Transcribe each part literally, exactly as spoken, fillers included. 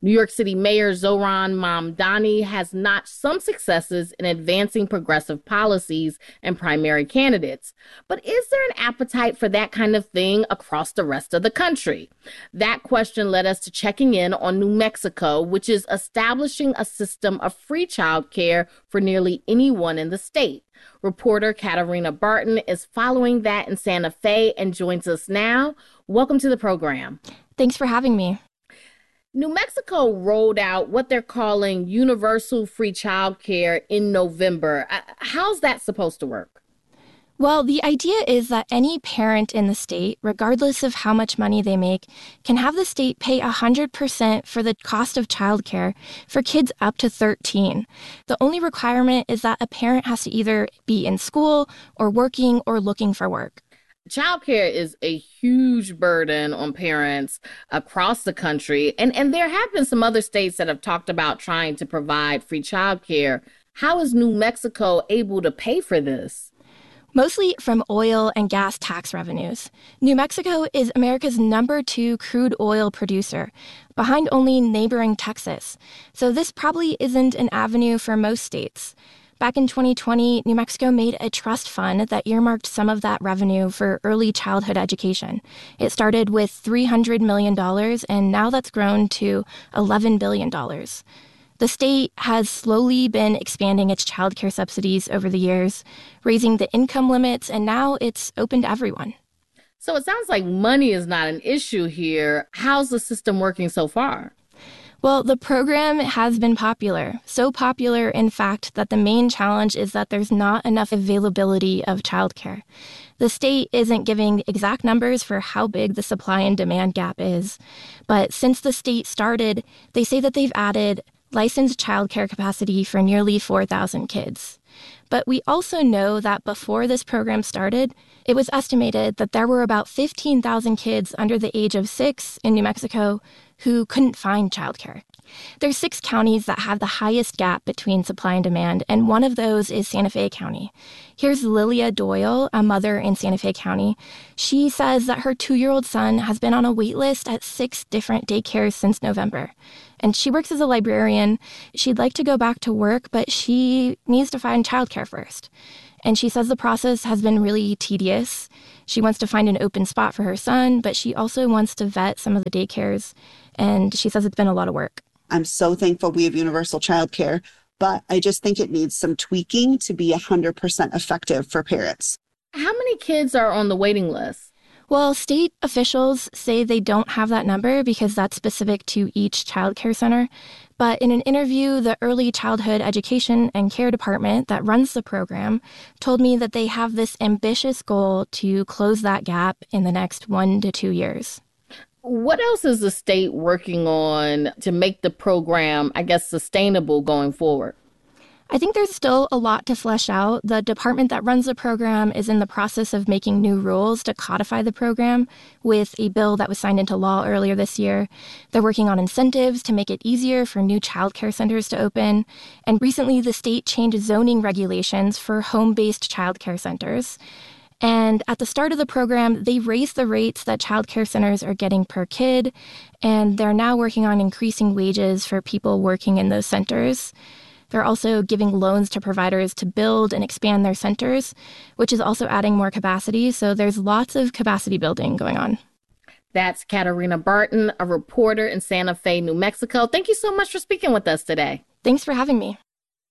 New York City Mayor Zohran Mamdani has notched some successes in advancing progressive policies and primary candidates. But is there an appetite for that kind of thing across the rest of the country? That question led us to checking in on New Mexico, which is establishing a system of free childcare for nearly anyone in the state. Reporter Katarina Barton is following that in Santa Fe and joins us now. Welcome to the program. Thanks for having me. New Mexico rolled out what they're calling universal free childcare in November. How's that supposed to work? Well, the idea is that any parent in the state, regardless of how much money they make, can have the state pay one hundred percent for the cost of childcare for kids up to thirteen. The only requirement is that a parent has to either be in school or working or looking for work. Childcare is a huge burden on parents across the country, and, and there have been some other states that have talked about trying to provide free childcare. How is New Mexico able to pay for this? Mostly from oil and gas tax revenues. New Mexico is America's number two crude oil producer, behind only neighboring Texas. So this probably isn't an avenue for most states. Back in twenty twenty, New Mexico made a trust fund that earmarked some of that revenue for early childhood education. It started with three hundred million dollars, and now that's grown to eleven billion dollars. The state has slowly been expanding its childcare subsidies over the years, raising the income limits, and now it's open to everyone. So it sounds like money is not an issue here. How's the system working so far? Well, the program has been popular. So popular, in fact, that the main challenge is that there's not enough availability of childcare. The state isn't giving exact numbers for how big the supply and demand gap is. But since the state started, they say that they've added licensed childcare capacity for nearly four thousand kids. But we also know that before this program started, it was estimated that there were about fifteen thousand kids under the age of six in New Mexico who couldn't find childcare. There's six counties that have the highest gap between supply and demand, and one of those is Santa Fe County. Here's Lilia Doyle, a mother in Santa Fe County. She says that her two-year-old son has been on a wait list at six different daycares since November. And she works as a librarian. She'd like to go back to work, but she needs to find childcare first. And she says the process has been really tedious. She wants to find an open spot for her son, but she also wants to vet some of the daycares. And she says it's been a lot of work. I'm so thankful we have universal childcare, but I just think it needs some tweaking to be one hundred percent effective for parents. How many kids are on the waiting list? Well, state officials say they don't have that number because that's specific to each child care center. But in an interview, the Early Childhood Education and Care Department that runs the program told me that they have this ambitious goal to close that gap in the next one to two years. What else is the state working on to make the program, I guess, sustainable going forward? I think there's still a lot to flesh out. The department that runs the program is in the process of making new rules to codify the program with a bill that was signed into law earlier this year. They're working on incentives to make it easier for new child care centers to open. And recently, the state changed zoning regulations for home-based child care centers. And at the start of the program, they raised the rates that child care centers are getting per kid, and they're now working on increasing wages for people working in those centers. They're also giving loans to providers to build and expand their centers, which is also adding more capacity. So there's lots of capacity building going on. That's Katarina Barton, a reporter in Santa Fe, New Mexico. Thank you so much for speaking with us today. Thanks for having me.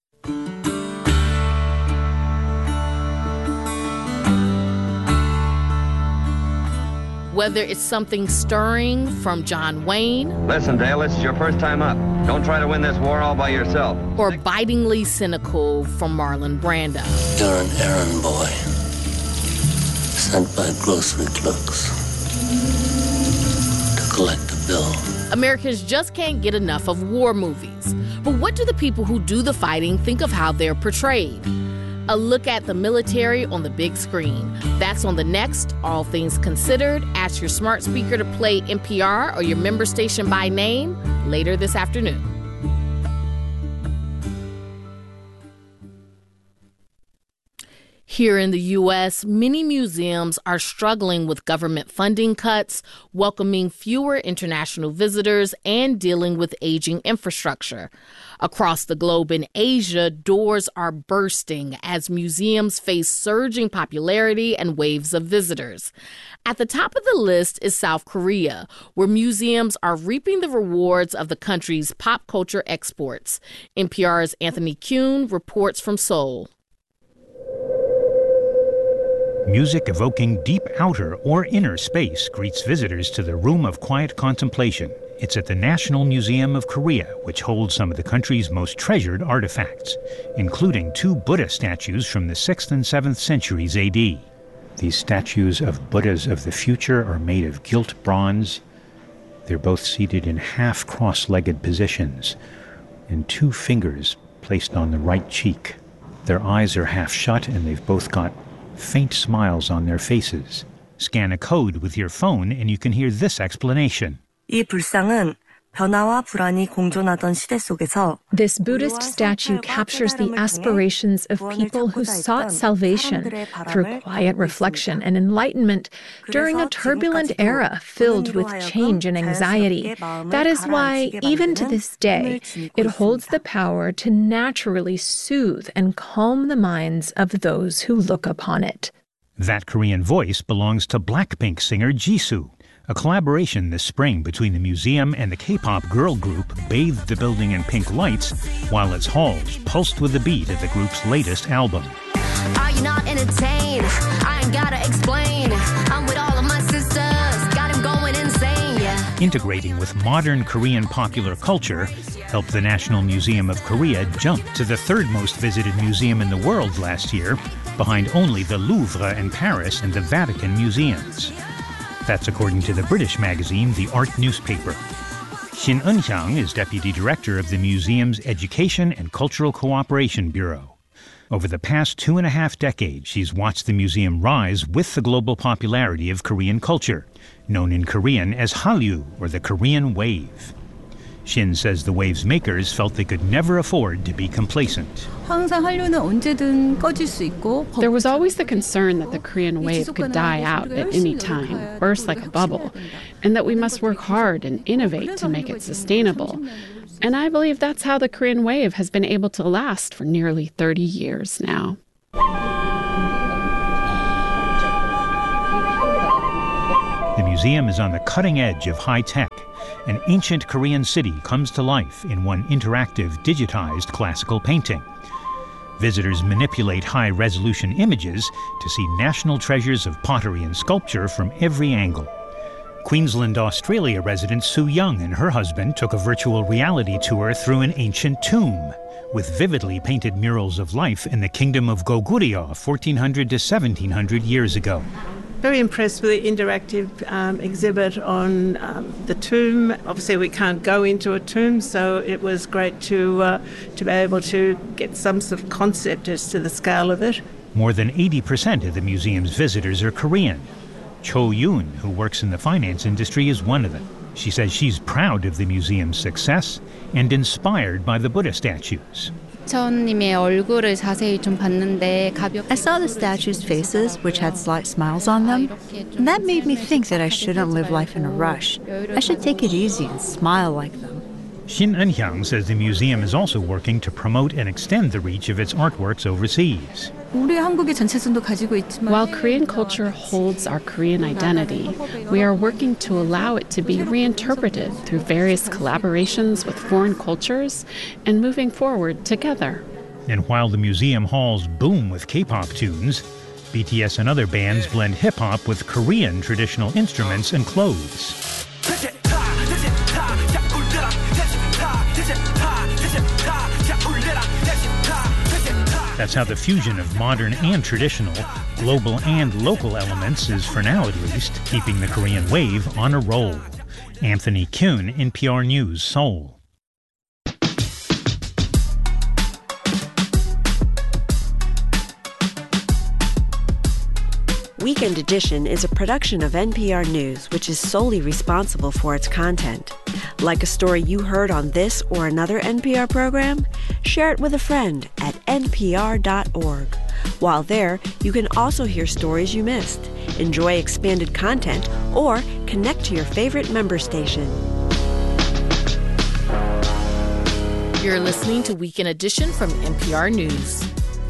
Whether it's something stirring from John Wayne. Listen, Dale, this is your first time up. Don't try to win this war all by yourself. Or bitingly cynical from Marlon Brando. You're an errand boy, sent by grocery clerks to collect a bill. Americans just can't get enough of war movies. But what do the people who do the fighting think of how they're portrayed? A look at the military on the big screen. That's on the next All Things Considered. Ask your smart speaker to play N P R or your member station by name later this afternoon. Here in the U S, many museums are struggling with government funding cuts, welcoming fewer international visitors, and dealing with aging infrastructure. Across the globe in Asia, doors are bursting as museums face surging popularity and waves of visitors. At the top of the list is South Korea, where museums are reaping the rewards of the country's pop culture exports. N P R's Anthony Kuhn reports from Seoul. Music evoking deep outer or inner space greets visitors to the Room of Quiet Contemplation. It's at the National Museum of Korea, which holds some of the country's most treasured artifacts, including two Buddha statues from the sixth and seventh centuries A D. These statues of Buddhas of the future are made of gilt bronze. They're both seated in half cross-legged positions, and two fingers placed on the right cheek. Their eyes are half shut, and they've both got faint smiles on their faces. Scan a code with your phone and you can hear this explanation. 이 불상은 변화와 불안이 공존하던 시대 속에서 This Buddhist statue captures the aspirations of people who sought salvation through quiet reflection and enlightenment during a turbulent era filled with change and anxiety. That is why, even to this day, it holds the power to naturally soothe and calm the minds of those who look upon it. That Korean voice belongs to Blackpink singer Jisoo. A collaboration this spring between the museum and the K-pop girl group bathed the building in pink lights while its halls pulsed with the beat of the group's latest album. Are you not entertained? I ain't gotta explain. I'm with all of my sisters. Got him going insane, yeah. Integrating with modern Korean popular culture helped the National Museum of Korea jump to the third most visited museum in the world last year, behind only the Louvre in Paris and the Vatican museums. That's according to the British magazine The Art newspaper. Shin Eun-hyang is deputy director of the museum's Education and Cultural Cooperation Bureau. Over the past two and a half decades, she's watched the museum rise with the global popularity of Korean culture, known in Korean as Hallyu, or the Korean Wave. Shin says the wave's makers felt they could never afford to be complacent. There was always the concern that the Korean wave could die out at any time, burst like a bubble, and that we must work hard and innovate to make it sustainable. And I believe that's how the Korean wave has been able to last for nearly thirty years now. The museum is on the cutting edge of high tech. An ancient Korean city comes to life in one interactive, digitized classical painting. Visitors manipulate high-resolution images to see national treasures of pottery and sculpture from every angle. Queensland, Australia resident Sue Young and her husband took a virtual reality tour through an ancient tomb with vividly painted murals of life in the kingdom of Goguryeo fourteen hundred to seventeen hundred years ago. Very impressed with the interactive um, exhibit on um, the tomb. Obviously, we can't go into a tomb, so it was great to uh, to be able to get some sort of concept as to the scale of it. More than eighty percent of the museum's visitors are Korean. Cho Yoon, who works in the finance industry, is one of them. She says she's proud of the museum's success and inspired by the Buddha statues. I saw the statues' faces, which had slight smiles on them, and that made me think that I shouldn't live life in a rush. I should take it easy and smile like them. Shin Eun-hyang says the museum is also working to promote and extend the reach of its artworks overseas. While Korean culture holds our Korean identity, we are working to allow it to be reinterpreted through various collaborations with foreign cultures and moving forward together. And while the museum halls boom with K-pop tunes, B T S and other bands blend hip-hop with Korean traditional instruments and clothes. That's how the fusion of modern and traditional, global and local elements is, for now at least, keeping the Korean wave on a roll. Anthony Kuhn, N P R News, Seoul. Weekend Edition is a production of N P R News, which is solely responsible for its content. Like a story you heard on this or another N P R program? Share it with a friend at N P R dot org. While there, you can also hear stories you missed, enjoy expanded content, or connect to your favorite member station. You're listening to Weekend Edition from N P R News.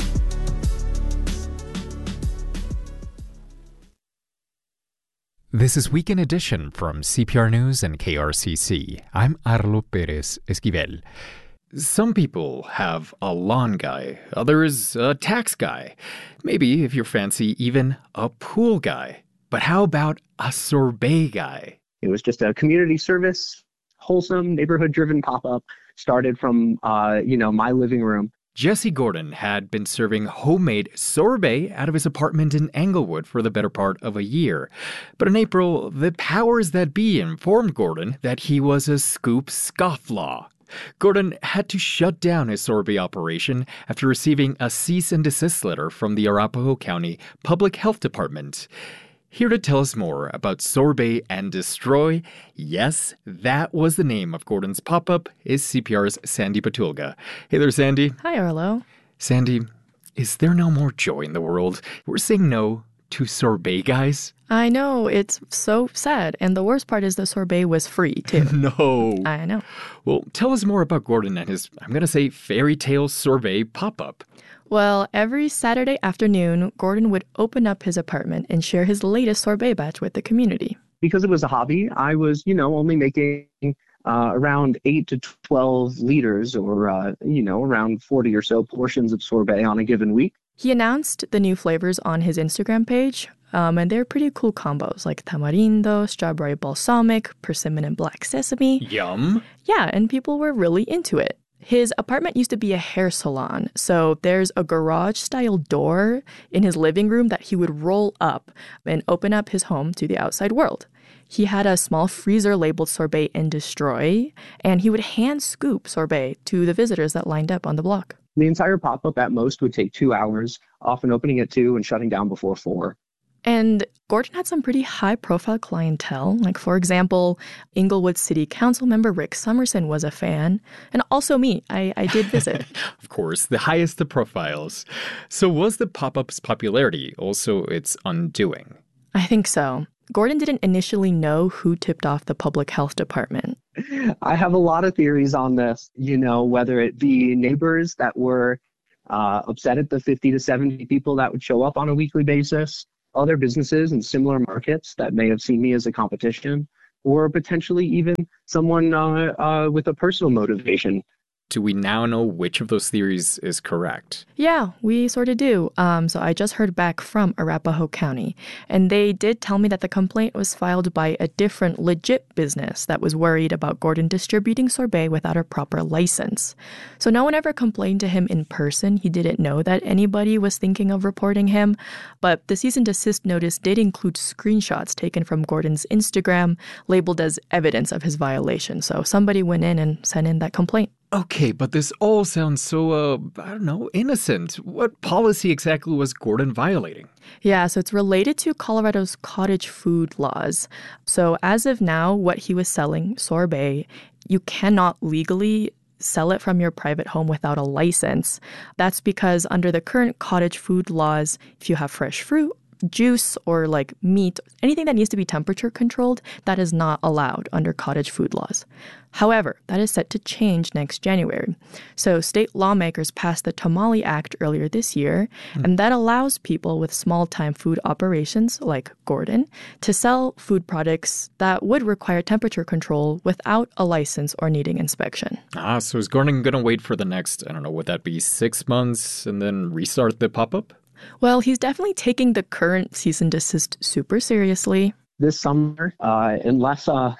This is Weekend Edition from C P R News and K R C C. I'm Arlo Perez Esquivel. Some people have a lawn guy, others a tax guy. Maybe, if you're fancy, even a pool guy. But how about a sorbet guy? It was just a community service, wholesome, neighborhood-driven pop-up. Started from, uh, you know, my living room. Jesse Gordon had been serving homemade sorbet out of his apartment in Englewood for the better part of a year. But in April, the powers that be informed Gordon that he was a scoop scofflaw. Gordon had to shut down his sorbet operation after receiving a cease and desist letter from the Arapahoe County Public Health Department. Here to tell us more about Sorbet and Destroy, yes, that was the name of Gordon's pop-up, is C P R's Sandy Patulga. Hey there, Sandy. Hi, Arlo. Sandy, is there no more joy in the world? We're saying no to sorbet guys? I know, it's so sad. And the worst part is the sorbet was free, too. No. I know. Well, tell us more about Gordon and his, I'm going to say, fairy tale sorbet pop-up. Well, every Saturday afternoon, Gordon would open up his apartment and share his latest sorbet batch with the community. Because it was a hobby, I was, you know, only making uh, around eight to twelve liters or, uh, you know, around forty or so portions of sorbet on a given week. He announced the new flavors on his Instagram page, um, and they're pretty cool combos like tamarindo, strawberry balsamic, persimmon and black sesame. Yum! Yeah, and people were really into it. His apartment used to be a hair salon, so there's a garage-style door in his living room that he would roll up and open up his home to the outside world. He had a small freezer labeled Sorbet and Destroy, and he would hand scoop sorbet to the visitors that lined up on the block. The entire pop-up at most would take two hours, often opening at two and shutting down before four. And Gordon had some pretty high-profile clientele. Like, for example, Englewood City Council member Rick Summerson was a fan. And also me. I, I did visit. Of course, the highest of profiles. So was the pop-up's popularity also its undoing? I think so. Gordon didn't initially know who tipped off the public health department. I have a lot of theories on this, you know, whether it be neighbors that were uh, upset at the fifty to seventy people that would show up on a weekly basis, other businesses in similar markets that may have seen me as a competition, or potentially even someone uh, uh, with a personal motivation. Do we now know which of those theories is correct? Yeah, we sort of do. Um, so I just heard back from Arapahoe County, and they did tell me that the complaint was filed by a different legit business that was worried about Gordon distributing sorbet without a proper license. So no one ever complained to him in person. He didn't know that anybody was thinking of reporting him, but the cease and desist notice did include screenshots taken from Gordon's Instagram labeled as evidence of his violation. So somebody went in and sent in that complaint. Okay, but this all sounds so, uh, I don't know, innocent. What policy exactly was Gordon violating? Yeah, so it's related to Colorado's cottage food laws. So as of now, what he was selling, sorbet, you cannot legally sell it from your private home without a license. That's because under the current cottage food laws, if you have fresh fruit, juice, or like meat, anything that needs to be temperature controlled, that is not allowed under cottage food laws. However, that is set to change next January. So state lawmakers passed the Tamale Act earlier this year, mm. and that allows people with small-time food operations like Gordon to sell food products that would require temperature control without a license or needing inspection. Ah, so is Gordon going to wait for the next, I don't know, would that be six months and then restart the pop-up? Well, he's definitely taking the current cease and desist super seriously. This summer, uh, unless uh,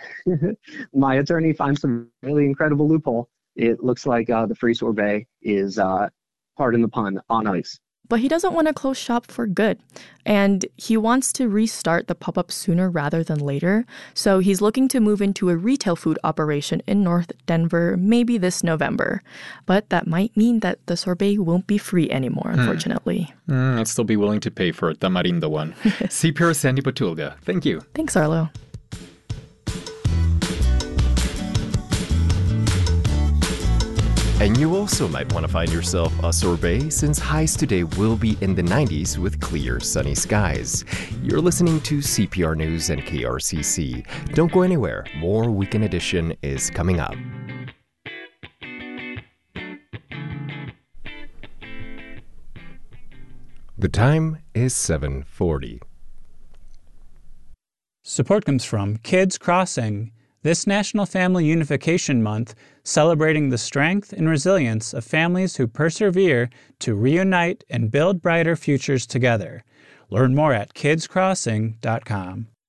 my attorney finds some really incredible loophole, it looks like uh, the free sorbet is, uh, pardon the pun, on ice. But he doesn't want to close shop for good. And he wants to restart the pop-up sooner rather than later. So he's looking to move into a retail food operation in North Denver, maybe this November. But that might mean that the sorbet won't be free anymore, unfortunately. Mm. Mm, I'd still be willing to pay for a tamarindo one. C P R Sandy Patulga, thank you. Thanks, Arlo. And you also might want to find yourself a sorbet since highs today will be in the nineties with clear, sunny skies. You're listening to C P R News and K R C C. Don't go anywhere. More Weekend Edition is coming up. The time is seven forty. Support comes from Kids Crossing, this National Family Unification Month, celebrating the strength and resilience of families who persevere to reunite and build brighter futures together. Learn more at kids crossing dot com.